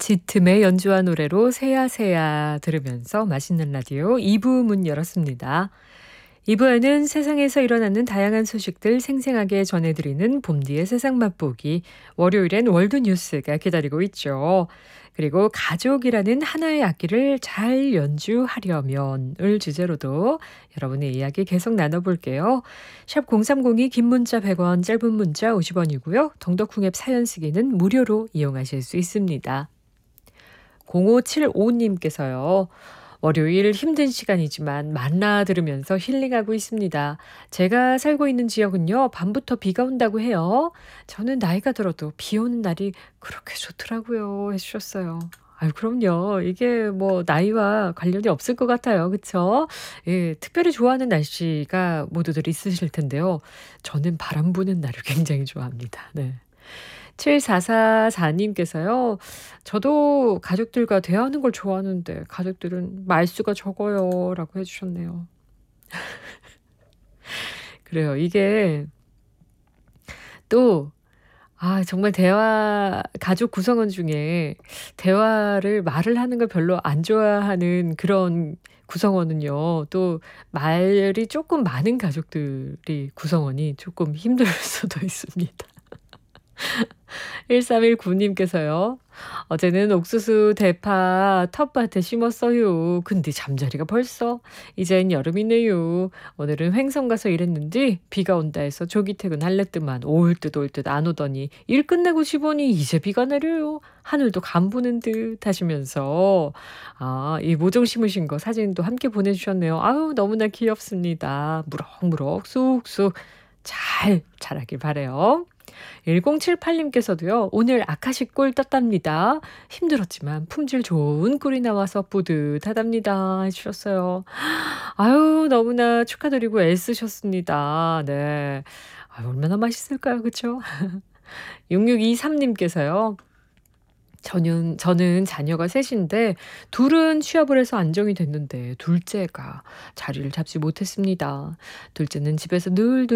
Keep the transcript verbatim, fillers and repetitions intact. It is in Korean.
짙음의 연주한 노래로 새야새야 들으면서 맛있는 라디오 이 부 문 열었습니다. 이 부에는 세상에서 일어나는 다양한 소식들 생생하게 전해드리는 봄디의 세상 맛보기, 월요일엔 월드뉴스가 기다리고 있죠. 그리고 가족이라는 하나의 악기를 잘 연주하려면을 주제로도 여러분의 이야기 계속 나눠볼게요. 샵 공삼공이 긴 문자 백 원, 짧은 문자 오십 원이고요. 동덕궁 앱 사연 쓰기는 무료로 이용하실 수 있습니다. 공오칠오 님께서요. 월요일 힘든 시간이지만 만나 들으면서 힐링하고 있습니다. 제가 살고 있는 지역은요, 밤부터 비가 온다고 해요. 저는 나이가 들어도 비 오는 날이 그렇게 좋더라고요. 해주셨어요. 아유, 그럼요. 이게 뭐 나이와 관련이 없을 것 같아요. 그쵸? 예, 특별히 좋아하는 날씨가 모두들 있으실 텐데요. 저는 바람 부는 날을 굉장히 좋아합니다. 네. 칠사사사님께서요. 저도 가족들과 대화하는 걸 좋아하는데 가족들은 말수가 적어요. 라고 해주셨네요. 그래요. 이게 또, 아, 정말 대화, 가족 구성원 중에 대화를, 말을 하는 걸 별로 안 좋아하는 그런 구성원은요. 또 말이 조금 많은 가족들이 구성원이 조금 힘들 수도 있습니다. 일삼일구님께서요. 어제는 옥수수, 대파, 텃밭에 심었어요. 근데 잠자리가 벌써. 이젠 여름이네요. 오늘은 횡성 가서 일했는데 비가 온다 해서 조기 퇴근할랬더만 올 듯 올 듯 안 오더니 일 끝내고 집오니 이제 비가 내려요. 하늘도 간 보는 듯 하시면서 아, 이 모종 심으신 거 사진도 함께 보내주셨네요. 아유, 너무나 귀엽습니다. 무럭무럭 쑥쑥 잘 자라길 바래요. 일공칠팔님께서도요. 오늘 아카시 꿀 떴답니다. 힘들었지만 품질 좋은 꿀이 나와서 뿌듯하답니다. 해주셨어요. 아유, 너무나 축하드리고 애쓰셨습니다. 네. 아유, 얼마나 맛있을까요? 그쵸? 육육이삼님께서요. 저는, 저는 자녀가 셋인데 둘은 취업을 해서 안정이 됐는데 둘째가 자리를 잡지 못했습니다. 둘째는 집에서 늘